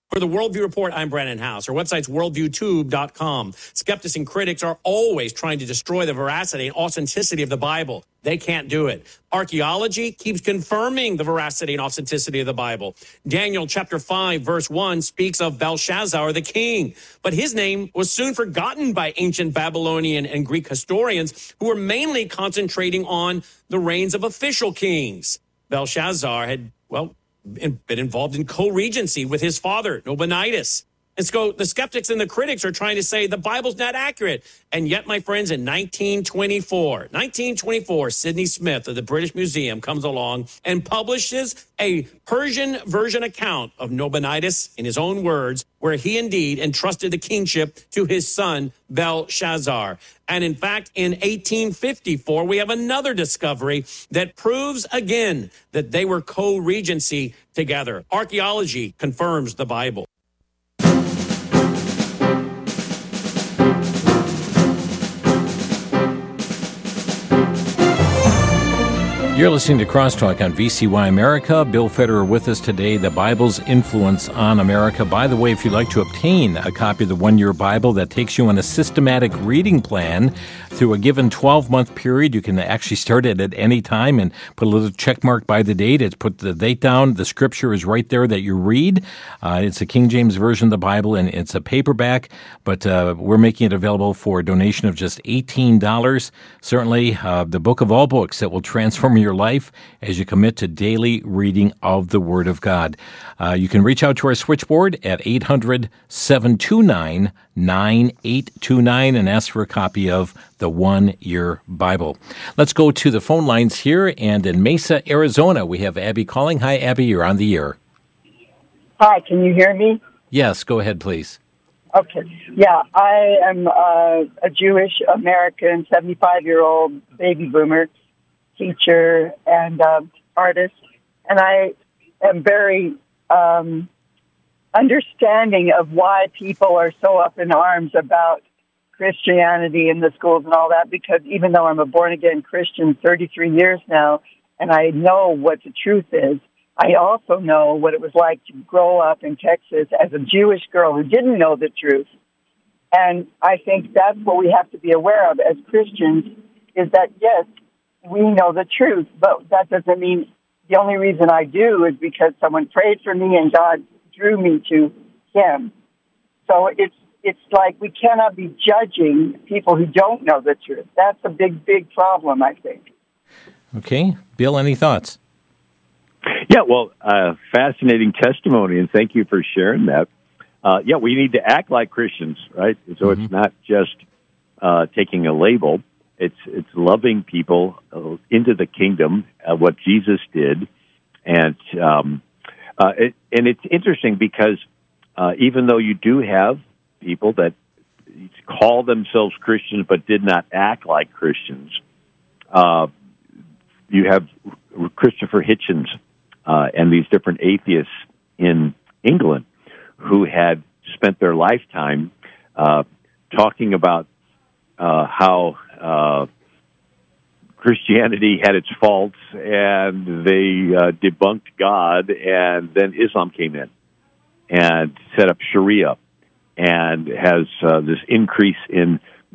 For the Worldview Report, I'm Brandon House. Our website's worldviewtube.com. Skeptics and critics are always trying to destroy the veracity and authenticity of the Bible. They can't do it. Archaeology keeps confirming the veracity and authenticity of the Bible. Daniel chapter 5, verse 1 speaks of Belshazzar, the king. But his name was soon forgotten by ancient Babylonian and Greek historians who were mainly concentrating on the reigns of official kings. Belshazzar had, been involved in co-regency with his father, Nabonidus. And so the skeptics and the critics are trying to say the Bible's not accurate. And yet, my friends, in 1924, Sidney Smith of the British Museum comes along and publishes a Persian version account of Nabonidus, in his own words, where he indeed entrusted the kingship to his son, Belshazzar. And in fact, in 1854, we have another discovery that proves again that they were co-regency together. Archaeology confirms the Bible. You're listening to Crosstalk on VCY America. Bill Federer with us today, the Bible's influence on America. By the way, if you'd like to obtain a copy of the One-Year Bible that takes you on a systematic reading plan through a given 12-month period, you can actually start it at any time and put a little check mark by the date. It's put the date down. The scripture is right there that you read. It's a King James Version of the Bible, and it's a paperback, but we're making it available for a donation of just $18. Certainly, the book of all books that will transform your life as you commit to daily reading of the Word of God. You can reach out to our switchboard at 800-729-9829 and ask for a copy of the One-Year Bible. Let's go to the phone lines here, and in Mesa, Arizona, we have Abby calling. Hi, Abby, you're on the air. Hi, can you hear me? Yes, go ahead, please. Okay. Yeah, I am a Jewish American, 75-year-old baby boomer, teacher and artist, and I am very understanding of why people are so up in arms about Christianity in the schools and all that, because even though I'm a born-again Christian 33 years now, and I know what the truth is, I also know what it was like to grow up in Texas as a Jewish girl who didn't know the truth. And I think that's what we have to be aware of as Christians, is that, yes, we know the truth, but that doesn't mean the only reason I do is because someone prayed for me and God drew me to Him. So it's like we cannot be judging people who don't know the truth. That's a big, big problem, I think. Okay. Bill, any thoughts? Yeah, well, fascinating testimony, and thank you for sharing that. We need to act like Christians, right? So It's not just taking a label. It's loving people into the kingdom, what Jesus did, and it's interesting because even though you do have people that call themselves Christians but did not act like Christians, you have Christopher Hitchens and these different atheists in England who had spent their lifetime talking about how Christianity had its faults, and they debunked God, and then Islam came in and set up Sharia, and has this increase in,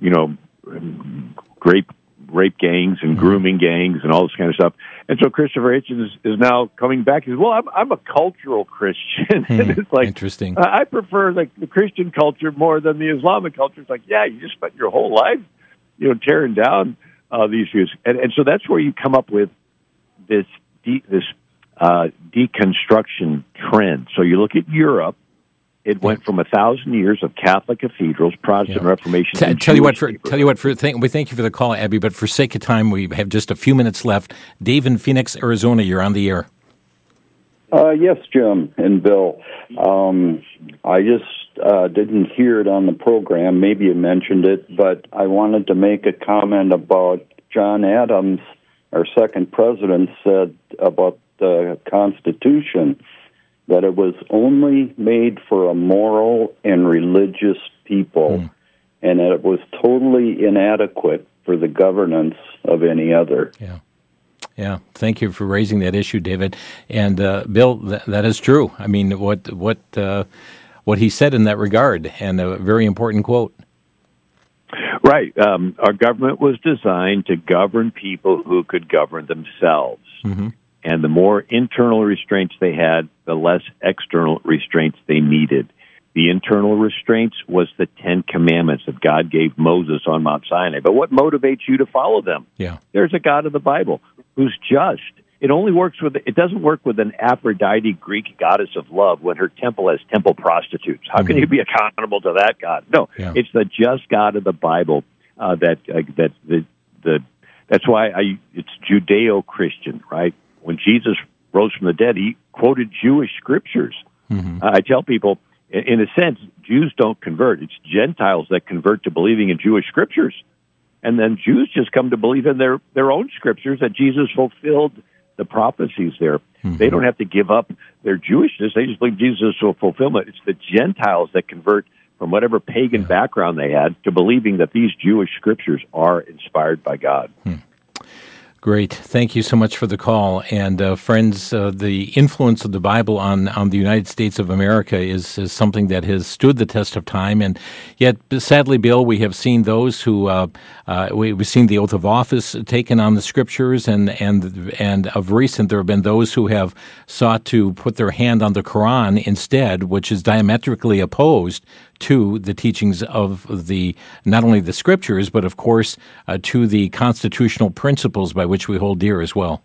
rape gangs and grooming gangs and all this kind of stuff. And so Christopher Hitchens is now coming back and says, well, I'm a cultural Christian. And it's like, interesting. I prefer the Christian culture more than the Islamic culture. It's like, yeah, you just spent your whole life, tearing down these views. And so that's where you come up with this deconstruction trend. So you look at Europe. It went from 1,000 years of Catholic cathedrals, Protestant Reformation. Tell you what, we thank you for the call, Abby. But for sake of time, we have just a few minutes left. Dave in Phoenix, Arizona, you're on the air. Yes, Jim and Bill. I just didn't hear it on the program. Maybe you mentioned it, but I wanted to make a comment about John Adams, our second president, said about the Constitution that it was only made for a moral and religious people, and that it was totally inadequate for the governance of any other. Yeah. Thank you for raising that issue, David. And Bill, that is true. I mean, what what he said in that regard, and a very important quote. Right. Our government was designed to govern people who could govern themselves. Mm-hmm. And the more internal restraints they had, the less external restraints they needed. The internal restraints was the 10 Commandments that God gave Moses on Mount Sinai. But what motivates you to follow them? Yeah. There's a God of the Bible who's just. It doesn't work with an Aphrodite, Greek goddess of love, when her temple has temple prostitutes. How can you be accountable to that God? No, It's the just God of the Bible. That's why it's Judeo-Christian, right? When Jesus rose from the dead, he quoted Jewish scriptures. Mm-hmm. I tell people, in a sense, Jews don't convert. It's Gentiles that convert to believing in Jewish scriptures. And then Jews just come to believe in their own scriptures that Jesus fulfilled the prophecies there. Mm-hmm. They don't have to give up their Jewishness. They just believe Jesus will fulfill it. It's the Gentiles that convert from whatever pagan background they had to believing that these Jewish scriptures are inspired by God. Great. Thank you so much for the call. And friends, the influence of the Bible on the United States of America is something that has stood the test of time. And yet, sadly, Bill, we have seen those who, we've seen the oath of office taken on the scriptures. And of recent, there have been those who have sought to put their hand on the Quran instead, which is diametrically opposed to the teachings of not only the scriptures, but of course to the constitutional principles by which we hold dear as well.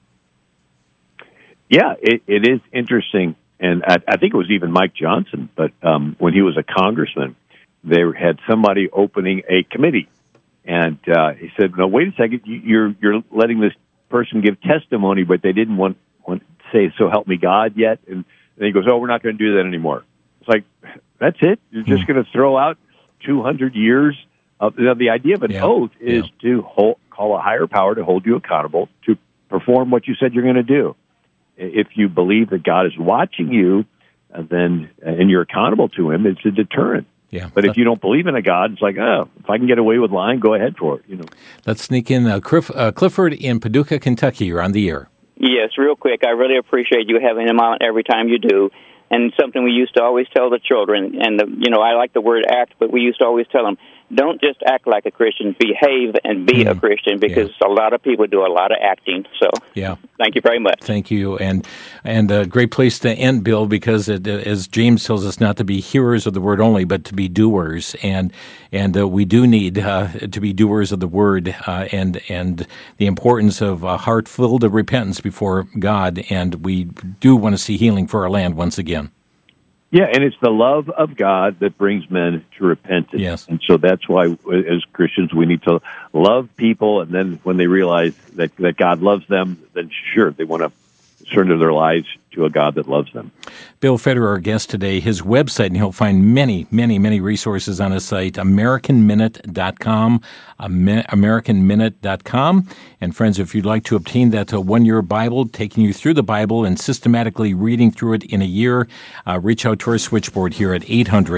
Yeah, it is interesting, and I think it was even Mike Johnson, but when he was a congressman, they had somebody opening a committee, and he said, "No, wait a second, you're letting this person give testimony, but they didn't want to say, 'So help me God' yet," and then he goes, "Oh, we're not going to do that anymore." It's like, that's it? You're just going to throw out 200 years of the idea of an oath is to call a higher power to hold you accountable to perform what you said you're going to do. If you believe that God is watching you, and you're accountable to Him, it's a deterrent. Yeah. But if you don't believe in a God, it's like, if I can get away with lying, go ahead for it. Let's sneak in Clifford in Paducah, Kentucky. You're on the air. Yes, real quick. I really appreciate you having him on every time you do. And something we used to always tell the children, and I like the word act, but we used to always tell them, don't just act like a Christian, behave and be a Christian, because a lot of people do a lot of acting. So thank you very much. Thank you. And a great place to end, Bill, because as James tells us, not to be hearers of the word only, but to be doers. And we do need to be doers of the word and the importance of a heart filled of repentance before God. And we do want to see healing for our land once again. Yeah, and it's the love of God that brings men to repentance. Yes. And so that's why, as Christians, we need to love people, and then when they realize that God loves them, then sure, they want to surrender their lives to a God that loves them. Bill Federer, our guest today, his website, and he'll find many, many, many resources on his site, AmericanMinute.com, AmericanMinute.com. And friends, if you'd like to obtain that one-year Bible, taking you through the Bible and systematically reading through it in a year, reach out to our switchboard here at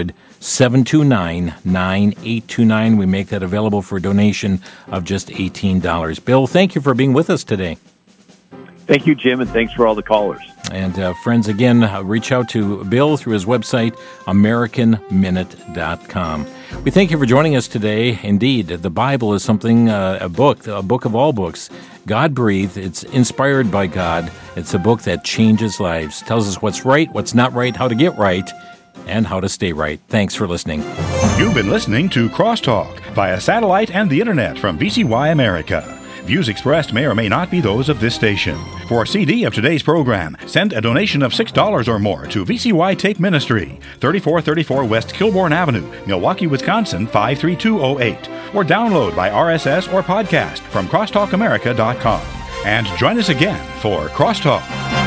800-729-9829. We make that available for a donation of just $18. Bill, thank you for being with us today. Thank you, Jim, and thanks for all the callers. And friends, again, reach out to Bill through his website, AmericanMinute.com. We thank you for joining us today. Indeed, the Bible is something, a book of all books. God-breathed, it's inspired by God. It's a book that changes lives, tells us what's right, what's not right, how to get right, and how to stay right. Thanks for listening. You've been listening to Crosstalk via satellite and the Internet from VCY America. Views expressed may or may not be those of this station. For a CD of today's program, send a donation of $6 or more to VCY Tape Ministry, 3434 West Kilbourne Avenue, Milwaukee, Wisconsin, 53208. Or download by RSS or podcast from crosstalkamerica.com. And join us again for Crosstalk.